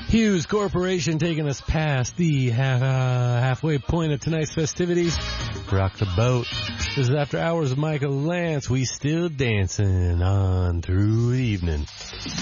Hughes Corporation taking us past the halfway point of tonight's festivities. Rock the boat. This is After Hours with Michael Lance. We still dancing on through the evening.